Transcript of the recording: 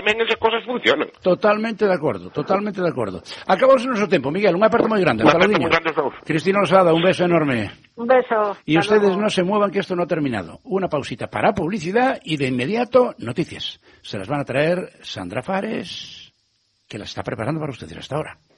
tamén esas cosas funcionan. Totalmente de acordo. Acabouse o noso tempo, Miguel, un aperto moi grande. Un aperto moi grande aos dous. Cristina Losada, un beso enorme. Un beso. Y ustedes no se muevan, que esto no ha terminado. Una pausita para publicidad y de inmediato noticias. Se las van a traer Sandra Fares, que las está preparando para ustedes hasta ahora.